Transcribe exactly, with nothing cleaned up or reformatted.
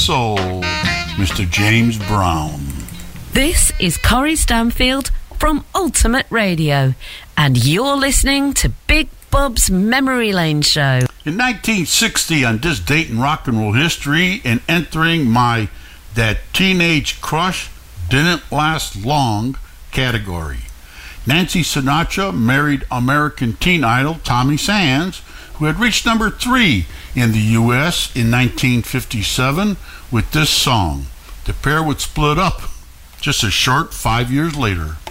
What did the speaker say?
soul, Mister James Brown. This is Corrie Stanfield from Ultimate Radio, and you're listening to Big Bob's Memory Lane Show. In nineteen sixty, on this date in rock and roll history, and entering my That Teenage Crush Didn't Last Long category, Nancy Sinatra married American teen idol Tommy Sands, who had reached number three in the U S in nineteen fifty-seven with this song. The pair would split up just a short five years later.